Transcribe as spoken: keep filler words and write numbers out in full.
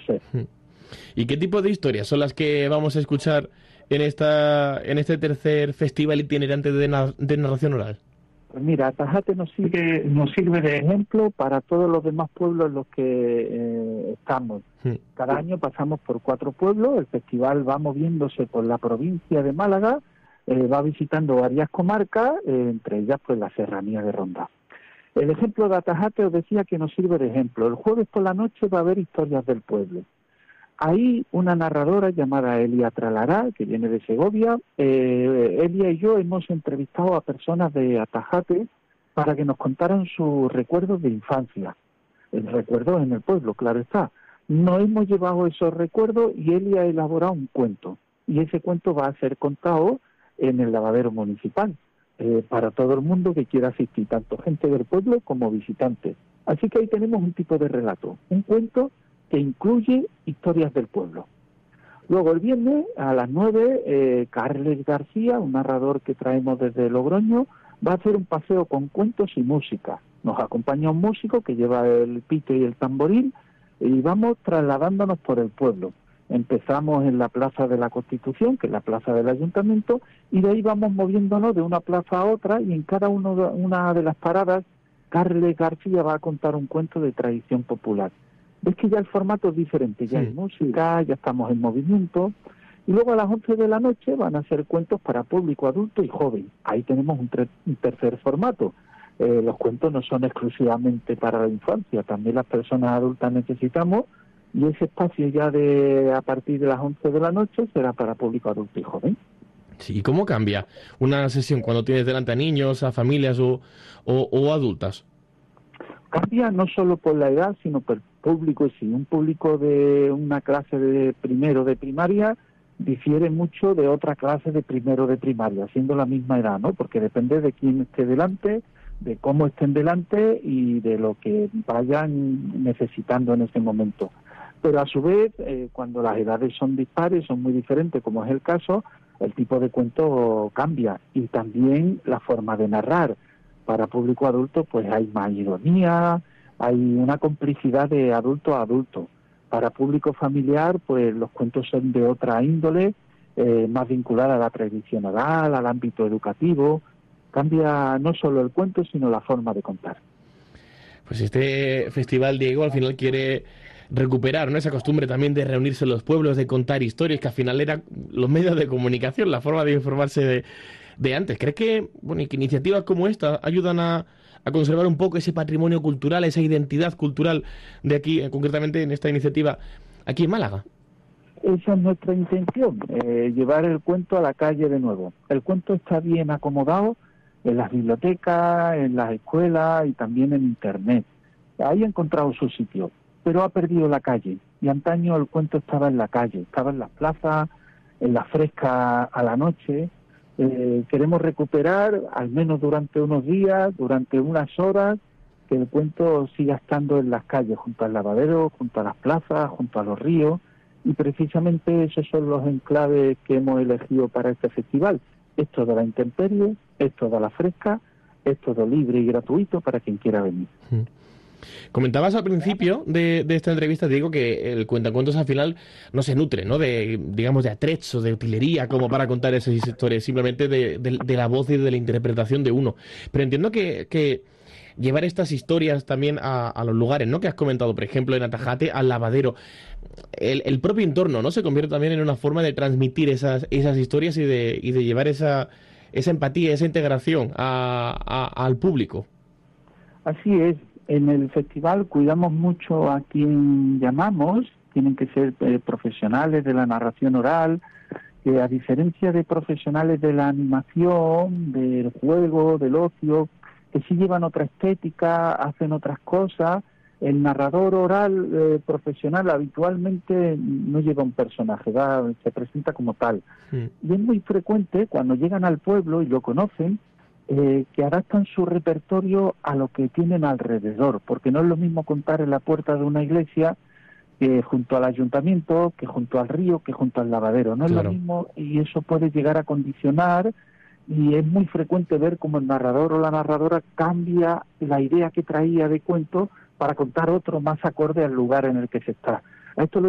ser. ¿Y qué tipo de historias son las que vamos a escuchar en esta en este tercer festival itinerante de, na- de narración oral? Pues mira, Atajate nos sirve, nos sirve de ejemplo para todos los demás pueblos en los que eh, estamos. Hmm. Cada año pasamos por cuatro pueblos, el festival va moviéndose por la provincia de Málaga, eh, va visitando varias comarcas, eh, entre ellas pues la serranía de Ronda. El ejemplo de Atajate os decía que nos sirve de ejemplo. El jueves por la noche va a haber historias del pueblo. Ahí una narradora llamada Elia Tralará, que viene de Segovia, eh, Elia y yo hemos entrevistado a personas de Atajate para que nos contaran sus recuerdos de infancia, el recuerdos en el pueblo, claro está. Nos hemos llevado esos recuerdos y Elia ha elaborado un cuento, y ese cuento va a ser contado en el lavadero municipal, eh, para todo el mundo que quiera asistir, tanto gente del pueblo como visitantes. Así que ahí tenemos un tipo de relato, un cuento que incluye historias del pueblo. Luego el viernes a las nueve, eh, Carles García, un narrador que traemos desde Logroño, va a hacer un paseo con cuentos y música. Nos acompaña un músico que lleva el pito y el tamboril y vamos trasladándonos por el pueblo. Empezamos en la Plaza de la Constitución, que es la plaza del Ayuntamiento, y de ahí vamos moviéndonos de una plaza a otra, y en cada uno de, una de las paradas Carles García va a contar un cuento de tradición popular. Ves que ya el formato es diferente, ya sí. Hay música, ya estamos en movimiento, y luego a las once de la noche van a ser cuentos para público adulto y joven. Ahí tenemos un, tre- un tercer formato. Eh, los cuentos no son exclusivamente para la infancia, también las personas adultas necesitamos, y ese espacio ya de a partir de las once de la noche será para público adulto y joven. Sí, ¿y cómo cambia una sesión cuando tienes delante a niños, a familias o, o, o adultas? Cambia no solo por la edad, sino por el público. Y si un público de una clase de primero de primaria difiere mucho de otra clase de primero de primaria, siendo la misma edad, ¿no? Porque depende de quién esté delante, de cómo estén delante y de lo que vayan necesitando en ese momento. Pero a su vez, eh, cuando las edades son dispares, son muy diferentes, como es el caso, el tipo de cuento cambia y también la forma de narrar. Para público adulto, pues hay más ironía, hay una complicidad de adulto a adulto. Para público familiar, pues los cuentos son de otra índole, eh, más vinculada a la tradición oral, al ámbito educativo. Cambia no solo el cuento, sino la forma de contar. Pues este festival, Diego, al final quiere recuperar, ¿no?, esa costumbre también de reunirse en los pueblos, de contar historias, que al final eran los medios de comunicación, la forma de informarse de, de antes. ¿Crees que, bueno, y que iniciativas como esta ayudan a, a conservar un poco ese patrimonio cultural, esa identidad cultural de aquí, eh, concretamente en esta iniciativa aquí en Málaga? Esa es nuestra intención, eh, llevar el cuento a la calle de nuevo. El cuento está bien acomodado en las bibliotecas, en las escuelas y también en Internet. Ahí ha encontrado su sitio, pero ha perdido la calle. Y antaño el cuento estaba en la calle, estaba en las plazas, en la fresca a la noche. Eh, queremos recuperar, al menos durante unos días, durante unas horas, que el cuento siga estando en las calles, junto al lavadero, junto a las plazas, junto a los ríos. Y precisamente esos son los enclaves que hemos elegido para este festival. Esto de la intemperie, esto de la fresca, esto de libre y gratuito para quien quiera venir. Mm. Comentabas al principio de, de esta entrevista, Diego, que el cuentacuentos al final no se nutre, ¿no?, de, digamos, de atrecho, de utilería, como para contar esas historias, simplemente de, de, de la voz y de la interpretación de uno. Pero entiendo que, que llevar estas historias también a, a los lugares, ¿no?, que has comentado, por ejemplo, en Atajate, al lavadero, el, el propio entorno, ¿no?, se convierte también en una forma de transmitir esas, esas historias y de, y de llevar esa, esa empatía, esa integración a, a, al público. Así es. En el festival cuidamos mucho a quien llamamos, tienen que ser eh, profesionales de la narración oral, que a diferencia de profesionales de la animación, del juego, del ocio, que sí llevan otra estética, hacen otras cosas, el narrador oral eh, profesional habitualmente no lleva un personaje, va, se presenta como tal. Sí. Y es muy frecuente cuando llegan al pueblo y lo conocen, Eh, que adaptan su repertorio a lo que tienen alrededor, porque no es lo mismo contar en la puerta de una iglesia que junto al ayuntamiento, que junto al río, que junto al lavadero. No es claro. Lo mismo, y eso puede llegar a condicionar, y es muy frecuente ver cómo el narrador o la narradora cambia la idea que traía de cuento para contar otro más acorde al lugar en el que se está. A esto lo